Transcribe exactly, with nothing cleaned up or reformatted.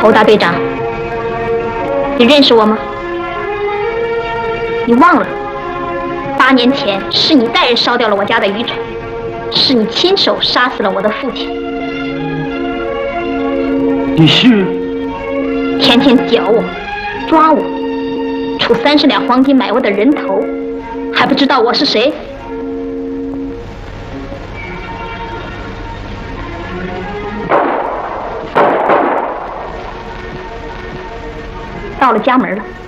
侯大队长，你认识我吗？你忘了，八年前是你带人烧掉了我家的渔船，是你亲手杀死了我的父亲。 你是？ 天天搅我，抓我，出三十两黄金买我的人头，还不知道我是谁？到了家门了。